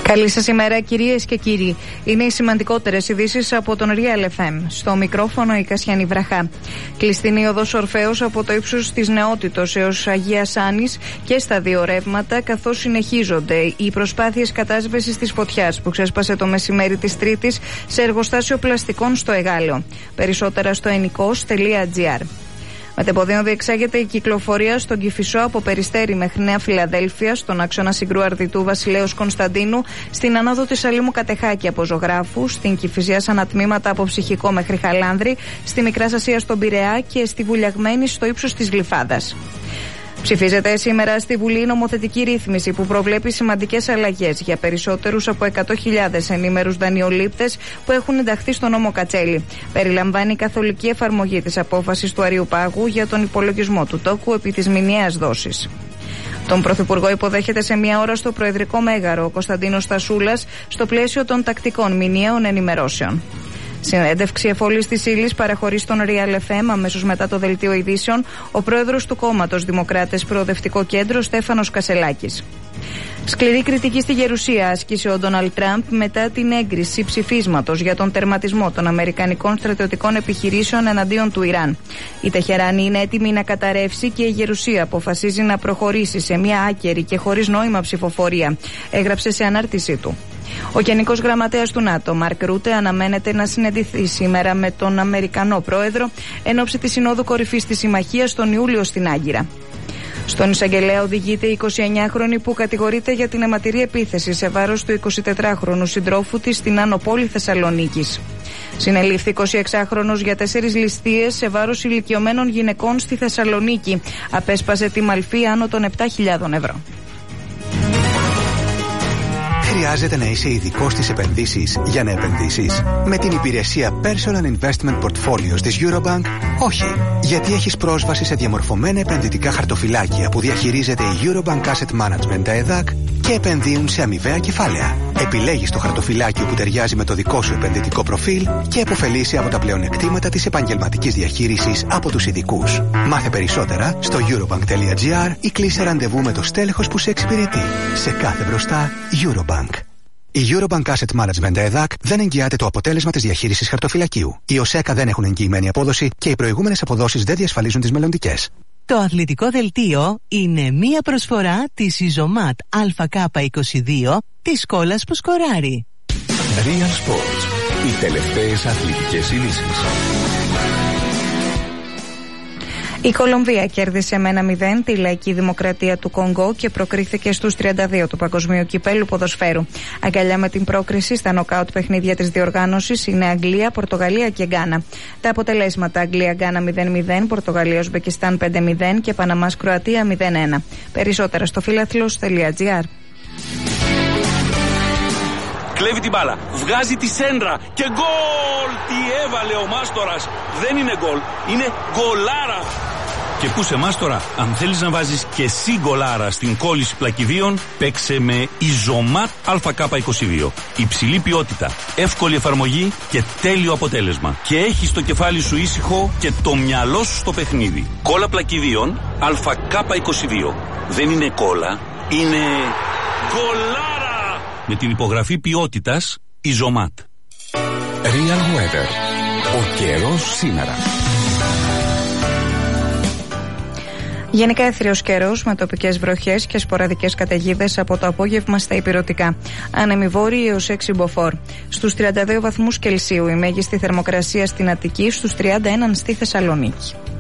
Καλή σας ημέρα, κυρίες και κύριοι. Είναι οι σημαντικότερες ειδήσεις από τον Real FM. Στο μικρόφωνο η Κασιανή Βραχά. Κλειστινή οδός Ορφέως από το ύψος της Νεότητος έως Αγίας Άνης και στα δύο ρεύματα, καθώς συνεχίζονται οι προσπάθειες κατάσβεσης της φωτιάς που ξέσπασε το μεσημέρι της Τρίτης σε εργοστάσιο πλαστικών στο Εγάλεο. Περισσότερα στο ennikos.gr. Μετεποδίων διεξάγεται η κυκλοφορία στον Κηφισό από Περιστέρι μέχρι Νέα Φιλαδέλφια, στον άξονα Συγκρού Αρδιτού Βασιλέως Κωνσταντίνου, στην ανόδο της Αλήμου Κατεχάκη από Ζωγράφου, στην Κηφισίας ανατμήματα από Ψυχικό μέχρι Χαλάνδρη, στη Μικράς Ασίας στον Πειραιά και στη Βουλιαγμένη στο ύψος της Γλυφάδας. Ψηφίζεται σήμερα στη Βουλή νομοθετική ρύθμιση που προβλέπει σημαντικές αλλαγές για περισσότερους από 100.000 ενήμερους δανειολήπτες που έχουν ενταχθεί στο νόμο Κατσέλη. Περιλαμβάνει καθολική εφαρμογή της απόφασης του Αριοπάγου για τον υπολογισμό του τόκου επί της μηνιαίας δόσης. Τον Πρωθυπουργό υποδέχεται σε μία ώρα στο Προεδρικό Μέγαρο ο Κωνσταντίνος Στασούλας στο πλαίσιο των τακτικών μηνιαίων ενημερώσεων. Συνέντευξη εφόλης της ύλης παραχωρεί στον Real FM αμέσως μετά το δελτίο ειδήσεων ο πρόεδρος του κόμματος Δημοκράτες Προοδευτικό Κέντρο Στέφανος Κασελάκης. Σκληρή κριτική στη Γερουσία άσκησε ο Ντόναλντ Τραμπ μετά την έγκριση ψηφίσματος για τον τερματισμό των αμερικανικών στρατιωτικών επιχειρήσεων εναντίον του Ιράν. Η Τεχεράνη είναι έτοιμη να καταρρεύσει και η Γερουσία αποφασίζει να προχωρήσει σε μια άκερη και χωρίς νόημα ψηφοφορία, έγραψε σε ανάρτησή του. Ο Γενικός Γραμματέας του ΝΑΤΟ, Μαρκ Ρούτε, αναμένεται να συναντηθεί σήμερα με τον Αμερικανό Πρόεδρο εν ώψη της Συνόδου Κορυφής της Συμμαχίας τον Ιούλιο στην Άγκυρα. Στον εισαγγελέα οδηγείται η 29χρονη που κατηγορείται για την αιματηρή επίθεση σε βάρος του 24χρονου συντρόφου της στην Άνω Πόλη Θεσσαλονίκης. Συνελήφθη 26χρονος για 4 ληστείες σε βάρος ηλικιωμένων γυναικών στη Θεσσαλονίκη. Απέσπασε τη μαλφή άνω των 7.000 ευρώ. Χρειάζεται να είσαι ειδικός στις επενδύσεις για να επενδύσεις? Με την υπηρεσία Personal Investment Portfolios της Eurobank, όχι. Γιατί έχεις πρόσβαση σε διαμορφωμένα επενδυτικά χαρτοφυλάκια που διαχειρίζεται η Eurobank Asset Management, τα ΕΔΑΚ, και επενδύουν σε αμοιβαία κεφάλαια. Επιλέγεις το χαρτοφυλάκιο που ταιριάζει με το δικό σου επενδυτικό προφίλ και επωφελείσαι από τα πλεονεκτήματα της επαγγελματικής διαχείρισης από τους ειδικούς. Μάθε περισσότερα στο eurobank.gr ή κλείσε ραντεβού με το στέλεχος που σε εξυπηρετεί. Σε κάθε μπροστά, Eurobank. Η Eurobank Asset Management ΕΔΑΚ δεν εγγυάται το αποτέλεσμα της διαχείρισης χαρτοφυλακίου. Οι ΟΣΕΚΑ δεν έχουν εγγυημένη απόδοση και οι προηγούμενες αποδόσεις δεν διασφαλίζουν τις μελλοντικές. Το αθλητικό δελτίο είναι μία προσφορά της Ιζωμάτ ΑΚ22 της σκόλας που σκοράρει. Real Sports. Οι τελευταίες αθλητικές ειδήσεις. Η Κολομβία κέρδισε με 1-0 τη Λαϊκή Δημοκρατία του Κονγκό και προκρίθηκε στους 32 του Παγκοσμίου Κυπέλλου Ποδοσφαίρου. Αγκαλιά με την πρόκριση στα νοκάουτ παιχνίδια της διοργάνωσης είναι Αγγλία, Πορτογαλία και Γκάνα. Τα αποτελέσματα: Αγγλία-Γκάνα 0-0, Πορτογαλία-Ουσμπεκιστάν 5-0 και Παναμάς-Κροατία 0-1. Περισσότερα στο φιλαθλος.gr. Κλέβει την μπάλα, βγάζει τη σέντρα και γκολ! Τι έβαλε ο Μάστορας! Δεν είναι γκολ, είναι γκολάρα! Και πού σε Μάστορα, αν θέλεις να βάζεις και εσύ γκολάρα στην κόλληση πλακιδίων, παίξε με Ιζωμάτ ΑΚ22. Υψηλή ποιότητα, εύκολη εφαρμογή και τέλειο αποτέλεσμα. Και έχεις το κεφάλι σου ήσυχο και το μυαλό σου στο παιχνίδι. Κόλλα πλακιδίων ΑΚ22. Δεν είναι κόλλα, είναι γκολάρα! Με την υπογραφή ποιότητας Ιζωμάτ. Real Weather. Ο καιρός σήμερα. Γενικά έθριος καιρός με τοπικές βροχές και σποραδικές καταιγίδες από το απόγευμα στα ηπειρωτικά. Άνεμοι βόρειοι έως 6 μποφόρ. Στους 32 βαθμούς Κελσίου η μέγιστη θερμοκρασία στην Αττική, στους 31 στη Θεσσαλονίκη.